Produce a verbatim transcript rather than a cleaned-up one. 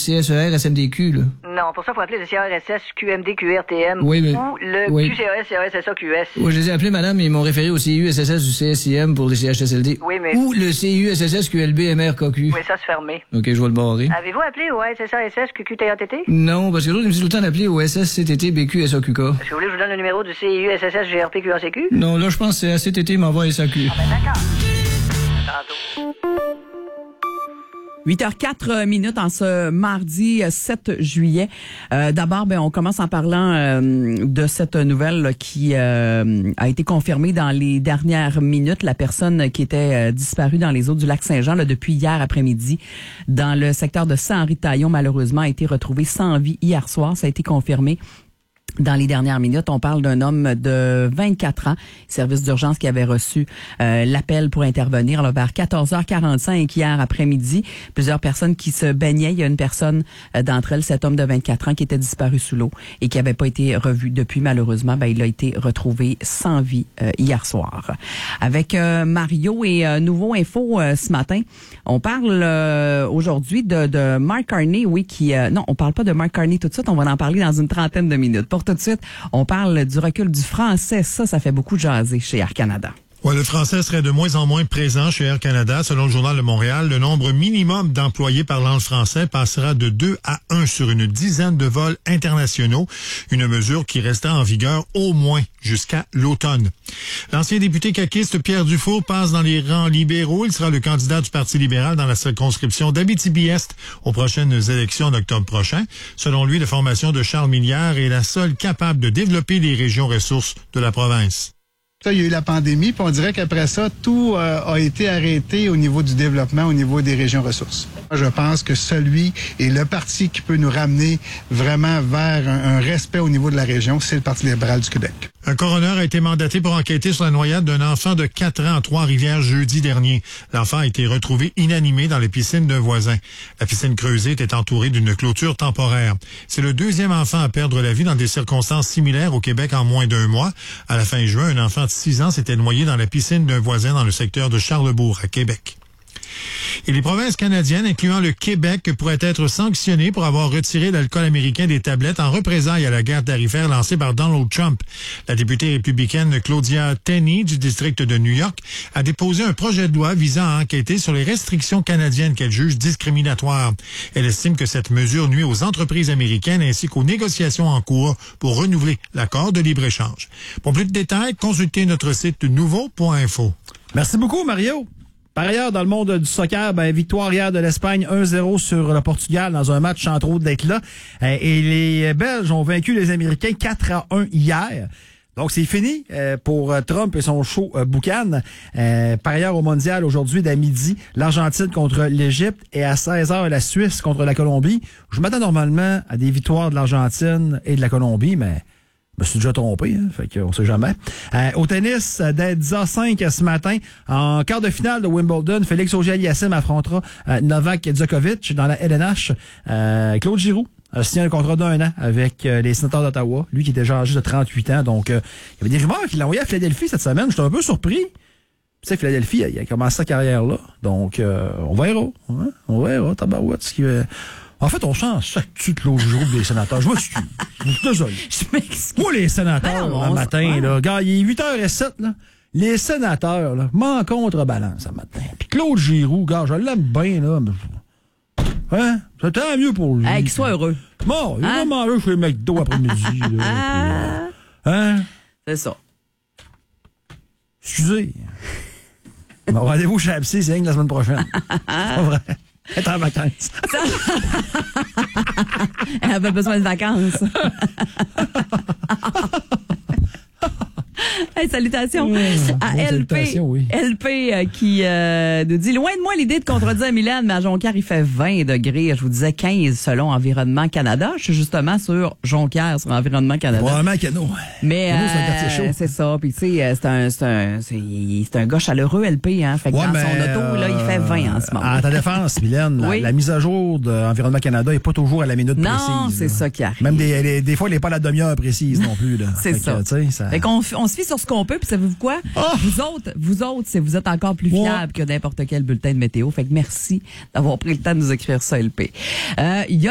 C S E R S M D Q, là. Non, pour ça, il faut appeler le C R S S, Q M D, Q R T M oui, mais... ou le oui. Q C A S, C A S S A Q S. Oui, je les ai appelés, madame, et ils m'ont référé au C U S S S du C S I M pour les C H S L D. Oui, mais... Ou le C U S S S Q L B M R K Q. Oui, ça se fermé. OK, je vais le barrer. Avez-vous appelé au S S A S S Q Q T A T T? Non, parce que l'autre, il me dit tout le temps d'appeler au S S C T T B Q S A Q K. Est-ce que vous voulez que je vous donne le numéro du C U S S S G R P Q A C Q? Non, là, je pense que c'est A C T T m'envoie S A Q. Ah ben d'accord. Tantôt. huit heures quatre minutes en ce mardi sept juillet. Euh, d'abord, ben, on commence en parlant euh, de cette nouvelle là, qui euh, a été confirmée dans les dernières minutes. La personne qui était euh, disparue dans les eaux du lac Saint-Jean là, depuis hier après-midi dans le secteur de Saint-Henri-de-Taillon, malheureusement, a été retrouvée sans vie hier soir. Ça a été confirmé. Dans les dernières minutes, on parle d'un homme de vingt-quatre ans, service d'urgence qui avait reçu euh, l'appel pour intervenir là, vers quatorze heures quarante-cinq hier après-midi. Plusieurs personnes qui se baignaient. Il y a une personne euh, d'entre elles, cet homme de vingt-quatre ans, qui était disparu sous l'eau et qui n'avait pas été revu depuis. Malheureusement, ben, il a été retrouvé sans vie euh, hier soir. Avec euh, Mario et euh, Nouveau Info euh, ce matin, on parle euh, aujourd'hui de, de Mark Carney, oui, qui... Euh, non, on parle pas de Mark Carney tout de suite, on va en parler dans une trentaine de minutes. Pour tout de suite, on parle du recul du français. Ça, ça fait beaucoup jaser chez Air Canada. Ouais, le français serait de moins en moins présent chez Air Canada. Selon le Journal de Montréal, le nombre minimum d'employés parlant le français passera de deux à un sur une dizaine de vols internationaux, une mesure qui restera en vigueur au moins jusqu'à l'automne. L'ancien député caquiste Pierre Dufour passe dans les rangs libéraux. Il sera le candidat du Parti libéral dans la circonscription d'Abitibi-Est aux prochaines élections d'octobre prochain. Selon lui, la formation de Charles Milliard est la seule capable de développer les régions ressources de la province. Il y a eu la pandémie, puis on dirait qu'après ça, tout euh, a été arrêté au niveau du développement, au niveau des régions ressources. Je pense que celui et le parti qui peut nous ramener vraiment vers un, un respect au niveau de la région, c'est le Parti libéral du Québec. Un coroner a été mandaté pour enquêter sur la noyade d'un enfant de quatre ans à Trois-Rivières jeudi dernier. L'enfant a été retrouvé inanimé dans les piscines d'un voisin. La piscine creusée était entourée d'une clôture temporaire. C'est le deuxième enfant à perdre la vie dans des circonstances similaires au Québec en moins d'un mois. À la fin juin, un enfant de six ans s'était noyé dans la piscine d'un voisin dans le secteur de Charlesbourg, à Québec. Et les provinces canadiennes, incluant le Québec, pourraient être sanctionnées pour avoir retiré l'alcool américain des tablettes en représailles à la guerre tarifaire lancée par Donald Trump. La députée républicaine Claudia Tenney du district de New York a déposé un projet de loi visant à enquêter sur les restrictions canadiennes qu'elle juge discriminatoires. Elle estime que cette mesure nuit aux entreprises américaines ainsi qu'aux négociations en cours pour renouveler l'accord de libre-échange. Pour plus de détails, consultez notre site nouveau point info. Merci beaucoup, Mario. Par ailleurs, dans le monde du soccer, ben, victoire hier de l'Espagne un zéro sur le Portugal dans un match sans trop d'être là. Et les Belges ont vaincu les Américains quatre à un hier. Donc, c'est fini pour Trump et son show boucan. Par ailleurs, au mondial, aujourd'hui, dès midi, l'Argentine contre l'Égypte et à seize heures, la Suisse contre la Colombie. Je m'attends normalement à des victoires de l'Argentine et de la Colombie, mais... Je me suis déjà trompé, hein, fait qu'on sait jamais. Euh, au tennis, dès dix heures cinq ce matin, en quart de finale de Wimbledon, Félix Auger-Aliassime affrontera euh, Novak Djokovic dans la L N H. Euh, Claude Giroux a signé un contrat d'un an avec euh, les Sénateurs d'Ottawa. Lui qui était déjà âgé de trente-huit ans. Donc, euh, il y avait des rumeurs qu'il l'envoyait à Philadelphie cette semaine. J'étais un peu surpris. Tu sais, Philadelphie, il a commencé sa carrière là. Donc, euh, on verra. Hein? On verra, tabarouette, ce qui va... En fait, on change ça tu Claude Giroux des Sénateurs. Je m'excuse. Je suis désolé. Je m'excuse. Moi, les Sénateurs, ben, le matin, ouais. là, gars, il est huit heures sept, là. Les Sénateurs, là, m'en contrebalance ce matin. Puis Claude Giroux, gars, je l'aime bien, là. Hein? C'est tant mieux pour lui. Hey, qu'il soit heureux. Bon, il hein? va manger chez McDo après-midi, là. Puis, euh, hein? C'est ça. Excusez. Bon, rendez-vous chez Absy, c'est rien que la semaine prochaine. C'est pas vrai. Elle est en vacances. Elle avait besoin de vacances. Hey, salutations mmh, à bon, L P, salutations, oui. L P euh, qui euh, nous dit, loin de moi l'idée de contredire Mylène, mais à Jonquière, il fait vingt degrés. Je vous disais quinze selon Environnement Canada. Je suis justement sur Jonquière, sur Environnement Canada. Probablement que non. Mais Pour nous, c'est un quartier euh, chaud. c'est ça. Puis tu sais, c'est un, c'est un, c'est, c'est un gars chaleureux, L P. Hein. Fait que Ouais, dans mais, son auto, là, il fait vingt en ce moment. En ta défense, Mylène, Oui. la, la mise à jour d'Environnement Canada n'est pas toujours à la minute Non, précise. c'est là. ça qui arrive. Même des, des, des fois, elle n'est pas à la demi-heure précise non plus. Là. C'est Fait ça. Que, tu sais, ça... Fait qu'on f- on se fie sur ce qu'on peut, puis savez-vous quoi? Oh! Vous autres, vous autres, c'est vous êtes encore plus fiables Ouais. que n'importe quel bulletin de météo. Fait que merci d'avoir pris le temps de nous écrire ça, L P. Euh, il y a